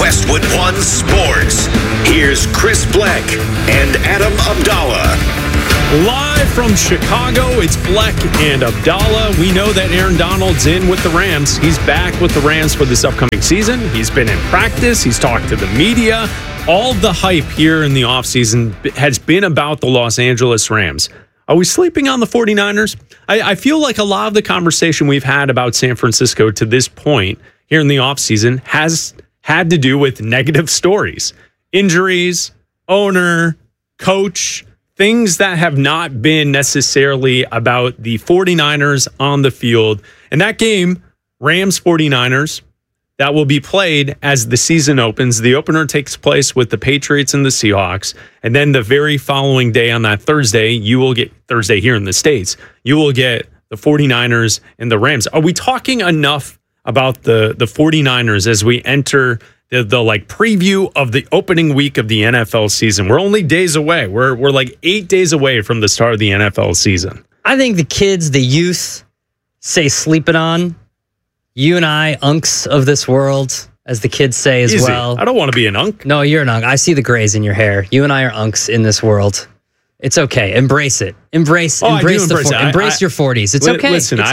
Westwood One Sports. Here's Chris Bleck and Adam Abdallah. Live from Chicago, it's Bleck and Abdallah. We know that Aaron Donald's in with the Rams. He's back with the Rams for this upcoming season. He's been in practice. He's talked to the media. All the hype here in the offseason has been about the Los Angeles Rams. Are we sleeping on the 49ers? I feel like a lot of the conversation we've had about San Francisco to this point here in the offseason has had to do with negative stories. Injuries, owner, coach, things that have not been necessarily about the 49ers on the field. And that game, Rams 49ers, that will be played as the season opens. The opener takes place with the Patriots and the Seahawks. And then the very following day on that Thursday, you will get Thursday here in the States, you will get the 49ers and the Rams. Are we talking enough about the 49ers as we enter the like preview of the opening week of the NFL season? We're only days away. We're like 8 days away from the start of the NFL season. I think the kids, the youth, say sleeping on. You and I, unks of this world, as the kids say as Easy. well. I don't want to be an unk. No, you're an unk. I see the grays in your hair. You and I are unks in this world. It's okay. Embrace it. Embrace your 40s. It's okay. Listen, it's I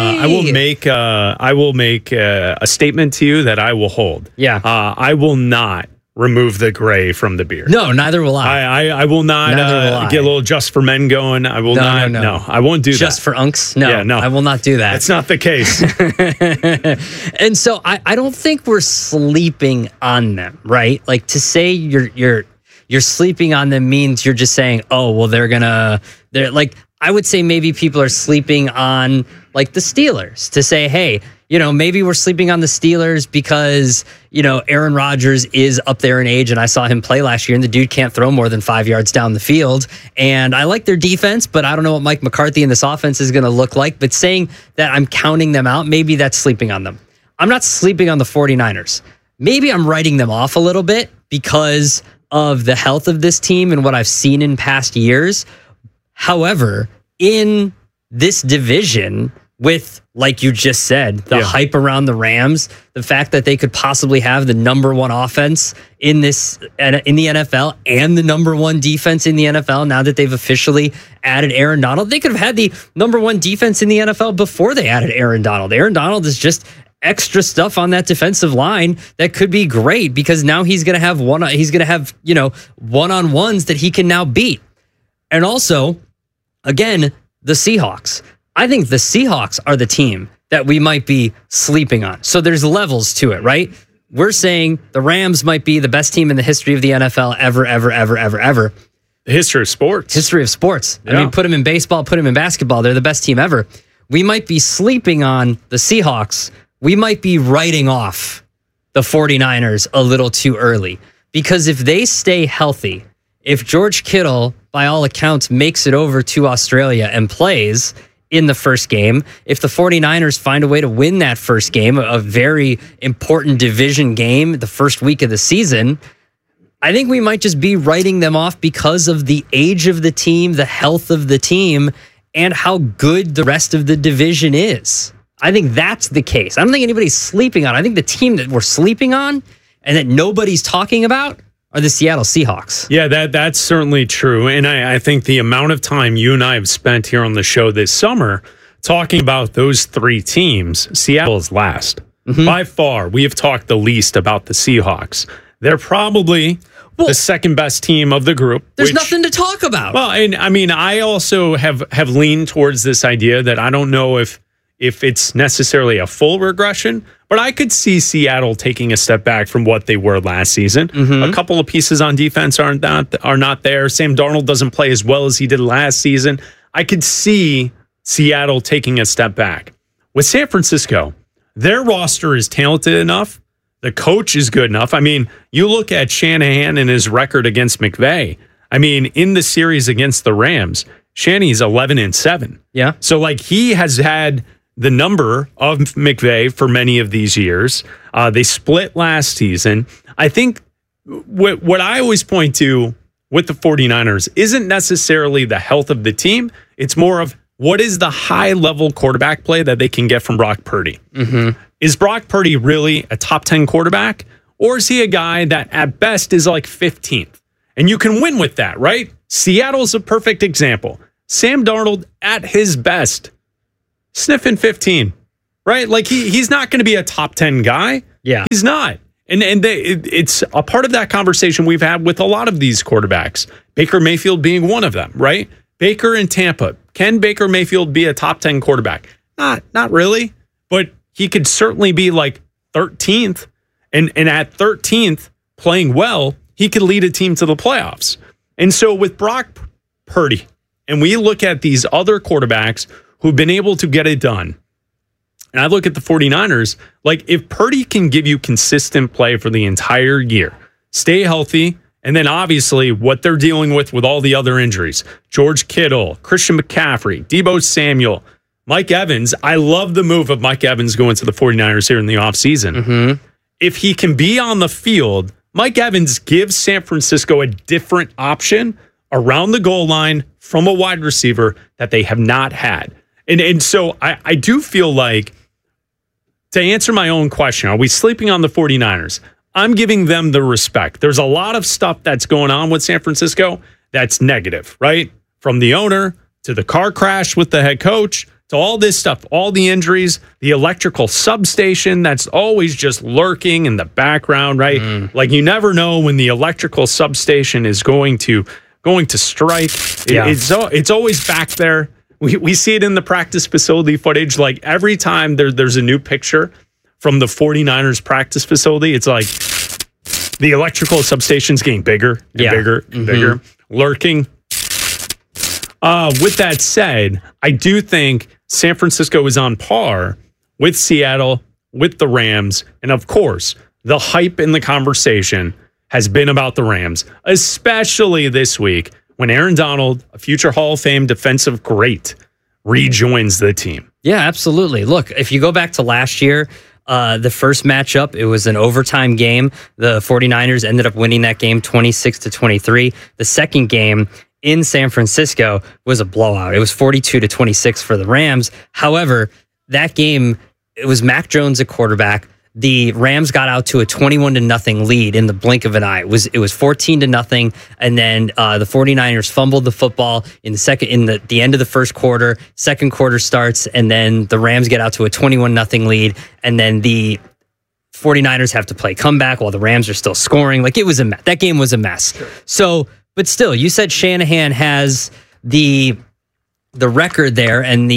will make a statement to you that I will hold. Yeah. I will not remove the gray from the beard. No, neither will I. I will not get a little Just for Men going. I will not. No, I won't do that. Just for unks? No, yeah, no, I will not do that. That's not the case. And so I don't think we're sleeping on them, right? Like to say you're sleeping on them means you're just saying, oh, well, they're like, I would say maybe people are sleeping on like the Steelers to say, hey, maybe we're sleeping on the Steelers because, Aaron Rodgers is up there in age and I saw him play last year and the dude can't throw more than 5 yards down the field. And I like their defense, but I don't know what Mike McCarthy and this offense is going to look like. But saying that I'm counting them out, maybe that's sleeping on them. I'm not sleeping on the 49ers. Maybe I'm writing them off a little bit because of the health of this team and what I've seen in past years. However, in this division, with, like you just said, the hype around the Rams, the fact that they could possibly have the number one offense in the NFL and the number one defense in the NFL now that they've officially added Aaron Donald. They could have had the number one defense in the NFL before they added Aaron Donald. Aaron Donald is just extra stuff on that defensive line that could be great because now he's going to have one-on-ones that he can now beat. And also, again, the Seahawks. I think the Seahawks are the team that we might be sleeping on. So there's levels to it, right? We're saying the Rams might be the best team in the history of the NFL ever. The history of sports. History of sports. Yeah. I mean, put them in baseball, put them in basketball. They're the best team ever. We might be sleeping on the Seahawks. We might be writing off the 49ers a little too early. Because if they stay healthy, if George Kittle, by all accounts, makes it over to Australia and plays in the first game, if the 49ers find a way to win that first game, a very important division game, the first week of the season, I think we might just be writing them off because of the age of the team, the health of the team, and how good the rest of the division is. I think that's the case. I don't think anybody's sleeping on it. I think the team that we're sleeping on and that nobody's talking about are the Seattle Seahawks. Yeah, that's certainly true. And I think the amount of time you and I have spent here on the show this summer talking about those three teams, Seattle is last. Mm-hmm. By far, we have talked the least about the Seahawks. They're probably the second best team of the group. There's nothing to talk about. Well, and I mean, I also have leaned towards this idea that I don't know if it's necessarily a full regression, but I could see Seattle taking a step back from what they were last season. Mm-hmm. A couple of pieces on defense are not there. Sam Darnold doesn't play as well as he did last season. I could see Seattle taking a step back. With San Francisco, their roster is talented enough. The coach is good enough. I mean, you look at Shanahan and his record against McVay. I mean, in the series against the Rams, Shanny's 11-7. Yeah. So, like, he has had the number of McVay for many of these years. They split last season. I think what I always point to with the 49ers isn't necessarily the health of the team. It's more of what is the high-level quarterback play that they can get from Brock Purdy. Mm-hmm. Is Brock Purdy really a top 10 quarterback? Or is he a guy that at best is like 15th? And you can win with that, right? Seattle's a perfect example. Sam Darnold at his best, sniffing 15, right? Like he's not going to be a top 10 guy. Yeah. He's not. And it's a part of that conversation we've had with a lot of these quarterbacks, Baker Mayfield being one of them, right? Baker in Tampa. Can Baker Mayfield be a top 10 quarterback? Not really, but he could certainly be like 13th. And at 13th, playing well, he could lead a team to the playoffs. And so with Brock Purdy, and we look at these other quarterbacks who've been able to get it done, and I look at the 49ers, like if Purdy can give you consistent play for the entire year, stay healthy, and then obviously what they're dealing with all the other injuries, George Kittle, Christian McCaffrey, Deebo Samuel, Mike Evans. I love the move of Mike Evans going to the 49ers here in the offseason. Mm-hmm. If he can be on the field, Mike Evans gives San Francisco a different option around the goal line from a wide receiver that they have not had. And so I do feel like, to answer my own question, are we sleeping on the 49ers? I'm giving them the respect. There's a lot of stuff that's going on with San Francisco that's negative, right? From the owner to the car crash with the head coach to all this stuff, all the injuries, the electrical substation that's always just lurking in the background, right? Like you never know when the electrical substation is going to strike. It's always back there. We see it in the practice facility footage. Like every time there's a new picture from the 49ers practice facility, it's like the electrical substation's getting bigger and bigger and bigger, lurking. With that said, I do think San Francisco is on par with Seattle, with the Rams, and of course, the hype in the conversation has been about the Rams, especially this week when Aaron Donald, a future Hall of Fame defensive great, rejoins the team. Yeah, absolutely. Look, if you go back to last year, the first matchup, it was an overtime game. The 49ers ended up winning that game 26-23. The second game in San Francisco was a blowout. It was 42-26 for the Rams. However, that game, it was Mac Jones at quarterback. The Rams got out to a 21-0 lead in the blink of an eye. It was 14-0, and then the 49ers fumbled the football in the end of the first quarter. Second quarter starts, and then the Rams get out to a 21-0 lead, and then the 49ers have to play comeback while the Rams are still scoring. Like, it was that game was a mess. Sure. So, but still, you said Shanahan has the record there and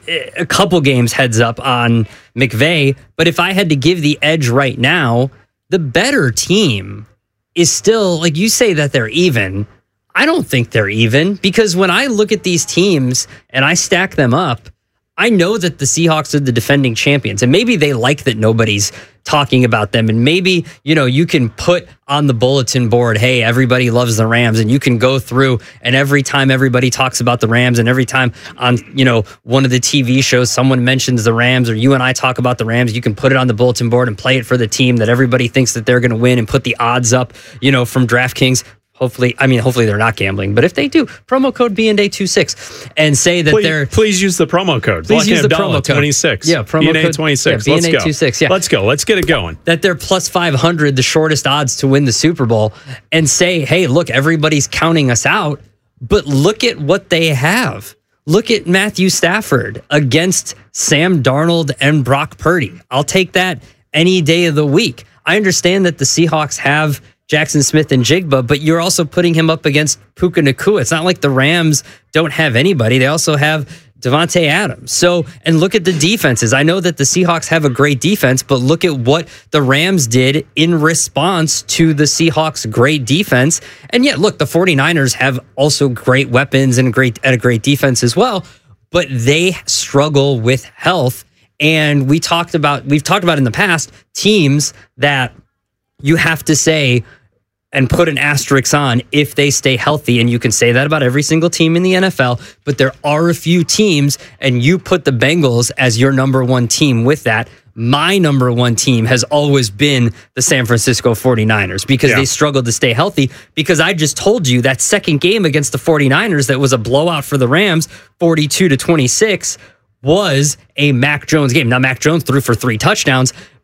a couple games heads up on McVay. But if I had to give the edge right now, the better team is still, like you say that they're even. I don't think they're even, because when I look at these teams and I stack them up, I know that the Seahawks are the defending champions, and maybe they like that nobody's talking about them. And maybe, you can put on the bulletin board, hey, everybody loves the Rams, and you can go through, and every time everybody talks about the Rams, and every time on, one of the TV shows someone mentions the Rams, or you and I talk about the Rams, you can put it on the bulletin board and play it for the team that everybody thinks that they're going to win, and put the odds up, from DraftKings. Hopefully they're not gambling, but if they do, promo code BNA26 and say that please use the promo code. Please use the promo code 26. Yeah, promo BNA code 26. Yeah, BNA26. Yeah, let's go. Let's get it going. That they're plus 500, the shortest odds to win the Super Bowl, and say, hey, look, everybody's counting us out, but look at what they have. Look at Matthew Stafford against Sam Darnold and Brock Purdy. I'll take that any day of the week. I understand that the Seahawks have Jackson Smith and Jigba, but you're also putting him up against Puka Nacua. It's not like the Rams don't have anybody. They also have Devontae Adams. So, and look at the defenses. I know that the Seahawks have a great defense, but look at what the Rams did in response to the Seahawks' great defense. And yet, look, the 49ers have also great weapons and a great defense as well, but they struggle with health. And we've talked about in the past teams that you have to say and put an asterisk on if they stay healthy. And you can say that about every single team in the NFL, but there are a few teams, and you put the Bengals as your number one team with that. My number one team has always been the San Francisco 49ers because they struggled to stay healthy, because I just told you that second game against the 49ers that was a blowout for the Rams, 42-26, was a Mac Jones game. Now, Mac Jones threw for 3 touchdowns,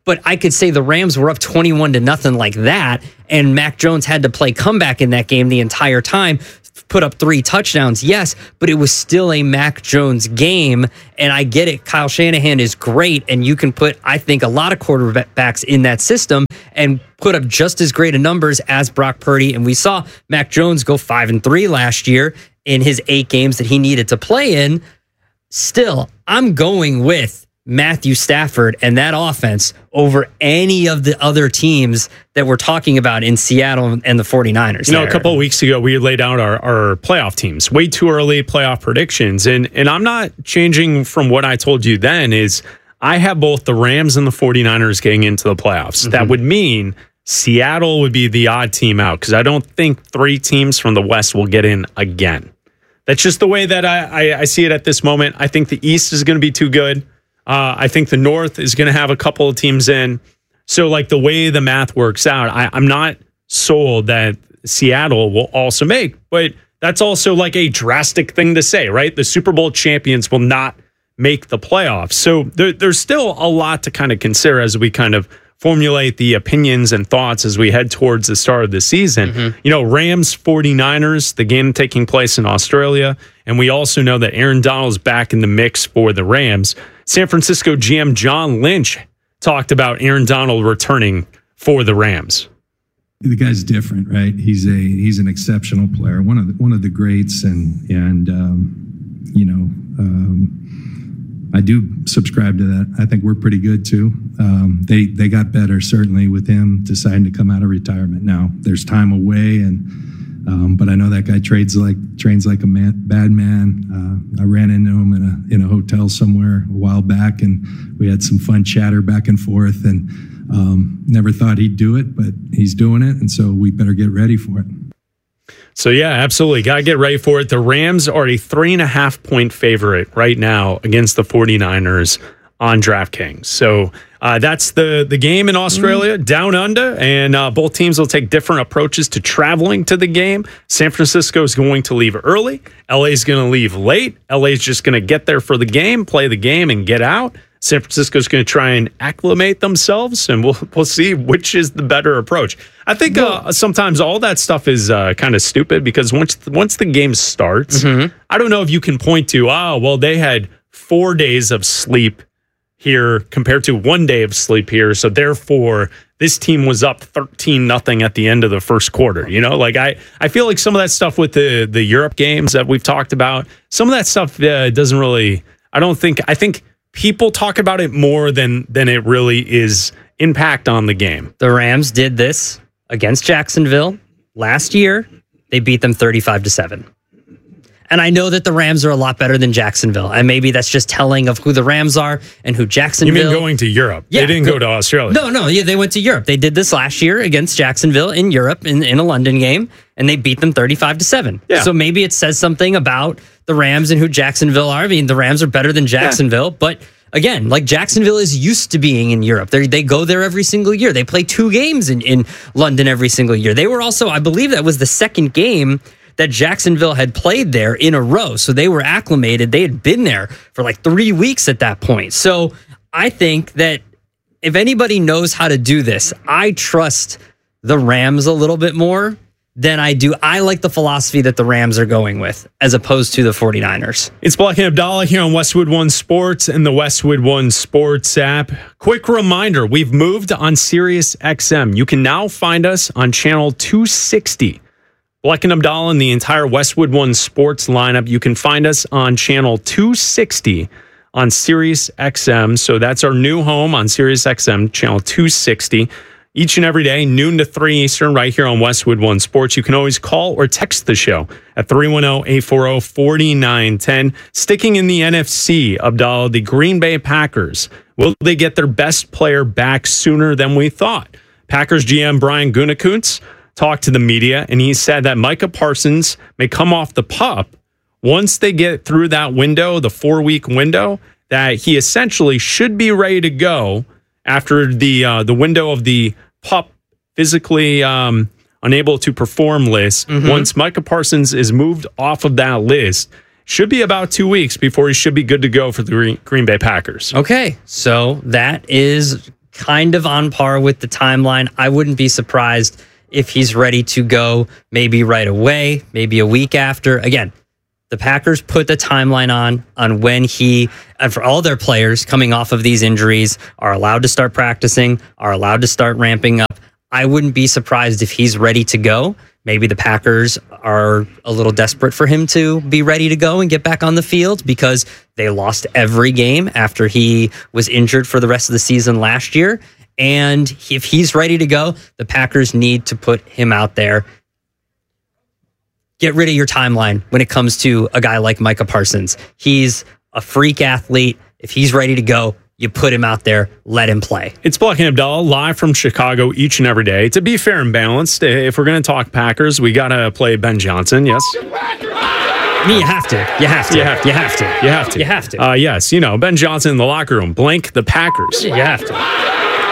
But I could say the Rams were up 21-0 like that, and Mac Jones had to play comeback in that game the entire time, put up 3 touchdowns, yes, but it was still a Mac Jones game. And I get it. Kyle Shanahan is great, and you can put, I think, a lot of quarterbacks in that system and put up just as great a numbers as Brock Purdy. And we saw Mac Jones go 5-3 last year in his 8 games that he needed to play in. Still, I'm going with Matthew Stafford and that offense over any of the other teams that we're talking about in Seattle and the 49ers. You know, a couple of weeks ago, we laid out our playoff teams, way too early playoff predictions. And I'm not changing from what I told you then is I have both the Rams and the 49ers getting into the playoffs. Mm-hmm. That would mean Seattle would be the odd team out because I don't think 3 teams from the West will get in again. That's just the way that I see it at this moment. I think the East is going to be too good. I think the North is going to have a couple of teams in. So, like, the way the math works out, I'm not sold that Seattle will also make. But that's also, like, a drastic thing to say, right? The Super Bowl champions will not make the playoffs. So, there's still a lot to kind of consider as we kind of formulate the opinions and thoughts as we head towards the start of the season. Mm-hmm. You know, Rams, 49ers, the game taking place in Australia. And we also know that Aaron Donald's back in the mix for the Rams. San Francisco GM John Lynch talked about Aaron Donald returning for the Rams. The guy's different, right? He's an exceptional player, one of the greats, and I do subscribe to that. I think we're pretty good too. They got better certainly with him deciding to come out of retirement. Now there's time away, but I know that guy trains like a bad man. I ran into him in a hotel somewhere a while back, and we had some fun chatter back and forth. And never thought he'd do it, but he's doing it, and so we better get ready for it. So, yeah, absolutely. Got to get ready for it. The Rams are a 3.5-point favorite right now against the 49ers on DraftKings. So that's the game in Australia, down under, and both teams will take different approaches to traveling to the game. San Francisco is going to leave early. LA is going to leave late. LA is just going to get there for the game, play the game, and get out. San Francisco is going to try and acclimate themselves, and we'll see which is the better approach. I think sometimes all that stuff is kind of stupid because once the game starts, I don't know if you can point to, they had 4 days of sleep here compared to 1 day of sleep here, so therefore this team was up 13-0 at the end of the first quarter. You know, like I feel like some of that stuff with the Europe games that we've talked about, some of that stuff doesn't really. I think people talk about it more than it really is impact on the game. The Rams did this against Jacksonville last year. They beat them 35-7. And I know that the Rams are a lot better than Jacksonville. And maybe that's just telling of who the Rams are and who Jacksonville. You mean going to Europe? Yeah, they didn't go to Australia. No. Yeah, they went to Europe. They did this last year against Jacksonville in Europe in a London game, and they beat them 35-7. Yeah. So maybe it says something about the Rams and who Jacksonville are. I mean, the Rams are better than Jacksonville, but again, like Jacksonville is used to being in Europe. They go there every single year. They play 2 games in London every single year. They were also, I believe that was the second game that Jacksonville had played there in a row. So they were acclimated. They had been there for like 3 weeks at that point. So I think that if anybody knows how to do this, I trust the Rams a little bit more than I do. I like the philosophy that the Rams are going with as opposed to the 49ers. It's Black and Abdallah here on Westwood One Sports and the Westwood One Sports app. Quick reminder, we've moved on Sirius XM. You can now find us on channel 260. Black and Abdallah and the entire Westwood One Sports lineup. You can find us on channel 260 on Sirius XM. So that's our new home on Sirius XM, channel 260. Each and every day, noon to 3 Eastern, right here on Westwood One Sports. You can always call or text the show at 310-840-4910. Sticking in the NFC, Abdallah, the Green Bay Packers. Will they get their best player back sooner than we thought? Packers GM Brian Gutekunst talked to the media, and he said that Micah Parsons may come off the PUP once they get through that window, the 4-week window, that he essentially should be ready to go after the window of the PUP physically unable to perform list. Once Micah Parsons is moved off of that list, should be about 2 weeks before he should be good to go for the Green Bay Packers. Okay, so that is kind of on par with the timeline. I wouldn't be surprised if he's ready to go maybe right away, maybe a week after. Again, the Packers put the timeline on when he, and for all their players coming off of these injuries, are allowed to start practicing, are allowed to start ramping up. I wouldn't be surprised if he's ready to go. Maybe the Packers are a little desperate for him to be ready to go and get back on the field because they lost every game after he was injured for the rest of the season last year. And if he's ready to go, the Packers need to put him out there. Get rid of your timeline when it comes to a guy like Micah Parsons. He's a freak athlete. If he's ready to go, you put him out there, let him play. It's Black and Abdallah live from Chicago each and every day. To be fair and balanced, if we're going to talk Packers, we got to play Ben Johnson, yes? I mean, you have to. Yes, Ben Johnson in the locker room. Blank the Packers. You have to.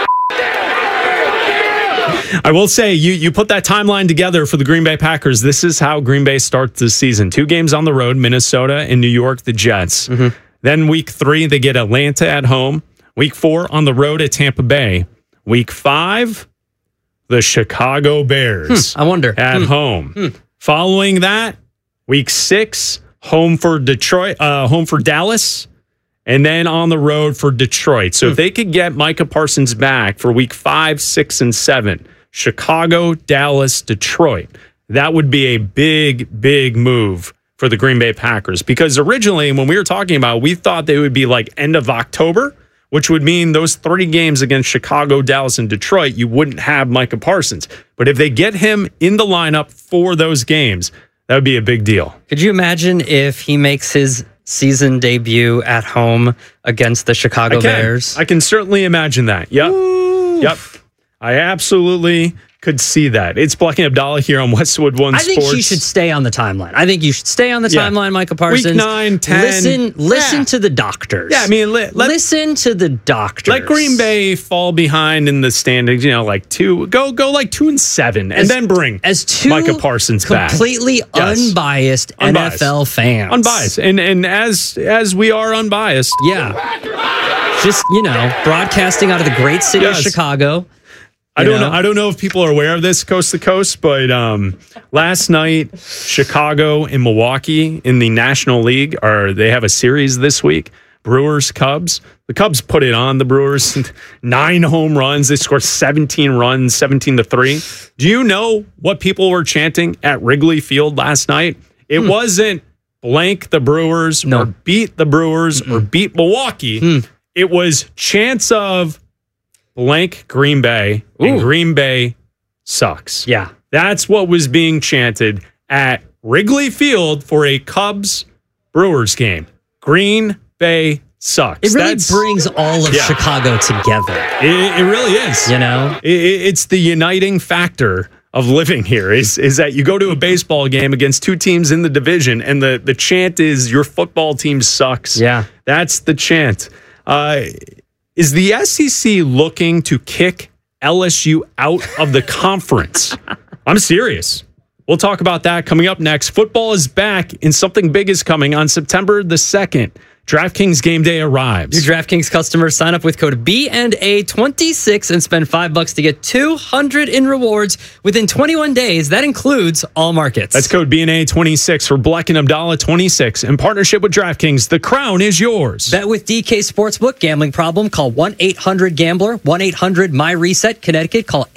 I will say, you put that timeline together for the Green Bay Packers. This is how Green Bay starts the season. 2 games on the road, Minnesota and New York, the Jets. Mm-hmm. Then week 3, they get Atlanta at home. Week 4, on the road at Tampa Bay. Week 5, the Chicago Bears. I wonder. At home. Following that, week 6, home for Detroit, home for Dallas. And then on the road for Detroit. So if they could get Micah Parsons back for week 5, 6, and 7, Chicago, Dallas, Detroit, that would be a big, big move for the Green Bay Packers. Because originally, when we were talking about it, we thought they would be like end of October, which would mean those 3 games against Chicago, Dallas, and Detroit, you wouldn't have Micah Parsons. But if they get him in the lineup for those games, that would be a big deal. Could you imagine if he makes his season debut at home against the Chicago Bears? I can certainly imagine that. Yep. Ooh. Yep. I absolutely could see that. It's Black and Abdallah here on Westwood One Sports. I think he should stay on the timeline. timeline, Micah Parsons. Week 9, 10. Listen to the doctors. Yeah, I mean, listen to the doctors. Let Green Bay fall behind in the standings, like 2, go like 2 and 7, and then bring Micah Parsons back. Completely unbiased NFL fans. Unbiased. And as we are unbiased. Yeah. Just, broadcasting out of the great city of Chicago. I don't know if people are aware of this coast to coast, but last night, Chicago and Milwaukee in the National League they have a series this week. Brewers, Cubs. The Cubs put it on the Brewers. 9 home runs. They scored 17 runs, 17-3. Do you know what people were chanting at Wrigley Field last night? It wasn't blank the Brewers or beat the Brewers or beat Milwaukee. It was chants of blank Green Bay, and Green Bay sucks. Yeah. That's what was being chanted at Wrigley Field for a Cubs-Brewers game. Green Bay sucks. It really brings all of Chicago together. It really is. It's the uniting factor of living here is that you go to a baseball game against 2 teams in the division, and the chant is, your football team sucks. Yeah. That's the chant. Is the SEC looking to kick LSU out of the conference? I'm serious. We'll talk about that coming up next. Football is back, and something big is coming on September the 2nd. DraftKings Game Day arrives. New DraftKings customers sign up with code B&A26 and spend $5 to get $200 in rewards within 21 days. That includes all markets. That's code B&A26 for Black and Abdallah 26. In partnership with DraftKings, the crown is yours. Bet with DK Sportsbook. Gambling problem? Call 1-800-GAMBLER. 1-800-MY-RESET. Connecticut. Call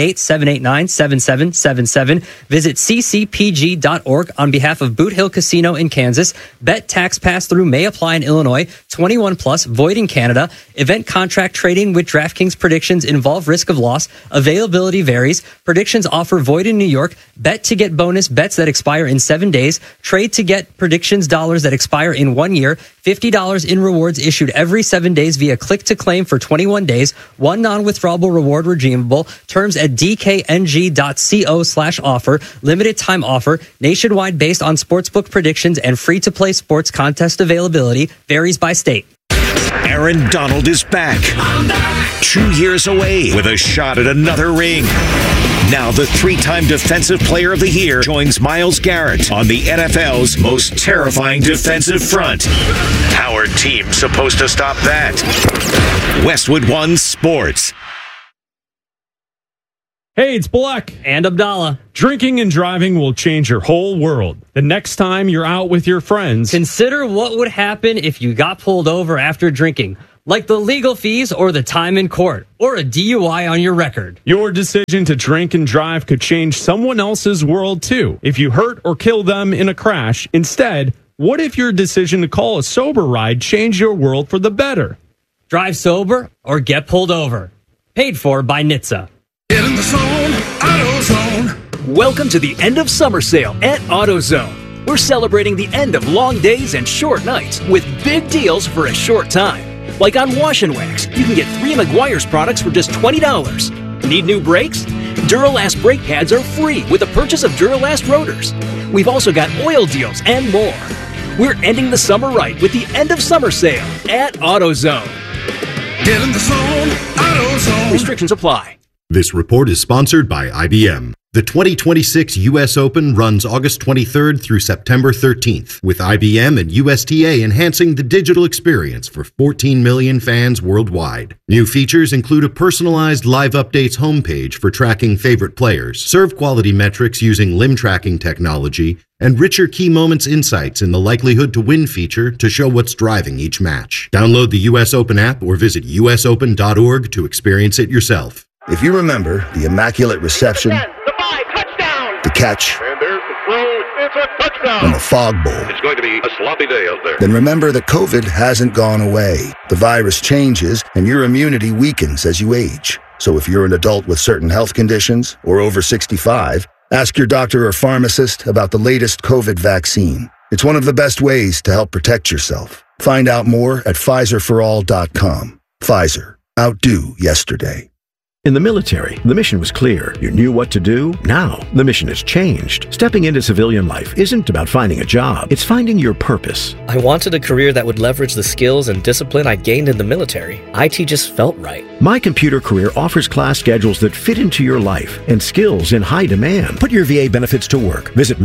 888-789-7777. Visit ccpg.org on behalf of Boot Hill Casino in Kansas. Bet tax pass-through may apply in Illinois, 21 plus, void in Canada. Event contract trading with DraftKings predictions involve risk of loss. Availability varies. Predictions offer void in New York. Bet to get bonus bets that expire in 7 days. Trade to get predictions dollars that expire in 1 year. $50 in rewards issued every 7 days via click to claim for 21 days. 1 non-withdrawable reward redeemable. Terms at dkng.co/offer. Limited time offer. Nationwide based on sportsbook predictions and free-to-play sports contest availability. Varies by state. Aaron Donald is back. 2 years away with a shot at another ring. Now the 3-time Defensive Player of the Year joins Myles Garrett on the NFL's most terrifying defensive front. How are teams supposed to stop that? Westwood One Sports. Hey, it's Black. And Abdallah. Drinking and driving will change your whole world. The next time you're out with your friends, Consider what would happen if you got pulled over after drinking, like the legal fees or the time in court, or a DUI on your record. your decision to drink and drive could change someone else's world too. If you hurt or kill them in a crash, instead, what if your decision to call a sober ride changed your world for the better? Drive sober or get pulled over. Paid for by NHTSA. Get in the zone, AutoZone. Welcome to the end of summer sale at AutoZone. We're celebrating the end of long days and short nights with big deals for a short time. Like on Wash and Wax, you can get 3 Meguiar's products for just $20. Need new brakes? Duralast brake pads are free with the purchase of Duralast rotors. We've also got oil deals and more. We're ending the summer right with the end of summer sale at AutoZone. Get in the zone, AutoZone. Restrictions apply. This report is sponsored by IBM. The 2026 U.S. Open runs August 23rd through September 13th, with IBM and USTA enhancing the digital experience for 14 million fans worldwide. New features include a personalized live updates homepage for tracking favorite players, serve quality metrics using limb tracking technology, and richer key moments insights in the likelihood to win feature to show what's driving each match. Download the U.S. Open app or visit usopen.org to experience it yourself. If you remember the immaculate reception, the catch, And there's the throw. It's a touchdown. and the fog bowl, It's going to be a sloppy day out there. then remember that COVID hasn't gone away. The virus changes and your immunity weakens as you age. So if you're an adult with certain health conditions or over 65, ask your doctor or pharmacist about the latest COVID vaccine. It's one of the best ways to help protect yourself. Find out more at PfizerForAll.com. Pfizer. Outdo yesterday. In the military, the mission was clear. You knew what to do. Now, the mission has changed. Stepping into civilian life isn't about finding a job. It's finding your purpose. I wanted a career that would leverage the skills and discipline I gained in the military. IT just felt right. My Computer Career offers class schedules that fit into your life and skills in high demand. Put your VA benefits to work. Visit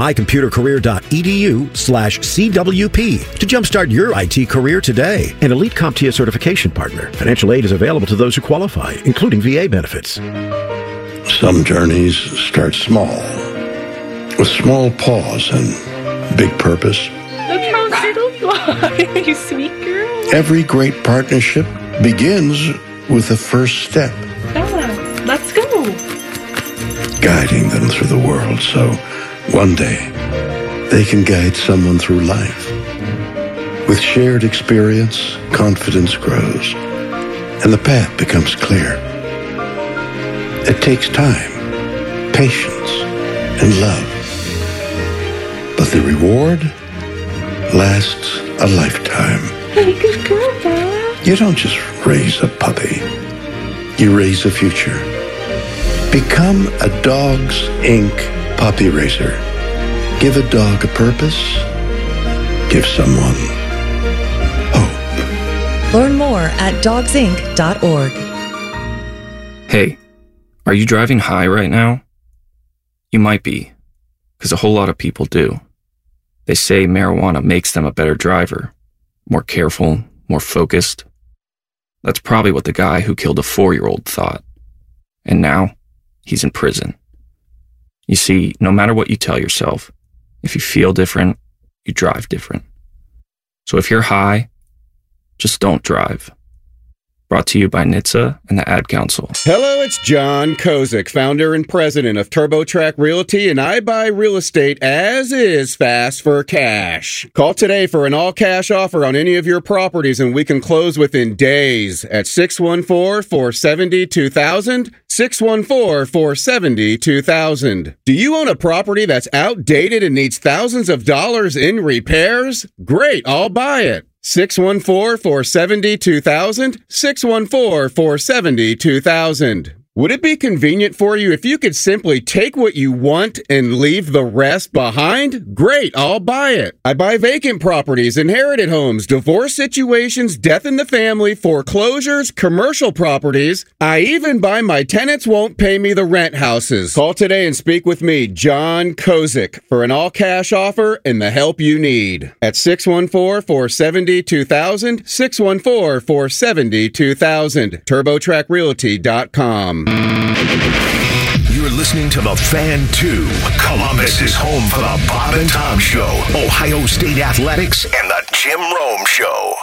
mycomputercareer.edu/CWP to jumpstart your IT career today. An elite CompTIA certification partner. Financial aid is available to those who qualify, including VA benefits. Some journeys start small, with small pause and big purpose. Look how little you are, you sweet girl. Every great partnership begins with the first step, Bella, let's go. guiding them through the world so one day they can guide someone through life. With shared experience, confidence grows, and the path becomes clear. It takes time, patience, and love. But the reward lasts a lifetime. Hey, good girl, Bella. You don't just raise a puppy. You raise a future. Become a Dogs Inc. puppy raiser. Give a dog a purpose. Give someone hope. Learn more at dogsinc.org. Hey, are you driving high right now? You might be, because a whole lot of people do. They say marijuana makes them a better driver, more careful, more focused. That's probably what the guy who killed a 4-year-old thought. And now, he's in prison. You see, no matter what you tell yourself, if you feel different, you drive different. So if you're high, just don't drive. Brought to you by NHTSA and the Ad Council. Hello, it's John Kozik, founder and president of TurboTrack Realty, and I buy real estate as is fast for cash. Call today for an all-cash offer on any of your properties, and we can close within days at 614-470-2000, 614-470-2000. Do you own a property that's outdated and needs thousands of dollars in repairs? Great, I'll buy it. 614-470-2000, 614-470-2000. Would it be convenient for you if you could simply take what you want and leave the rest behind? Great, I'll buy it. I buy vacant properties, inherited homes, divorce situations, death in the family, foreclosures, commercial properties. I even buy my tenants won't pay me the rent houses. Call today and speak with me, John Kozik, for an all-cash offer and the help you need. At 614-470-2000, 614-470-2000, TurboTrackRealty.com. You're listening to The Fan 2. Columbus is home for the Bob and Tom Show, Ohio State Athletics, and the Jim Rome Show.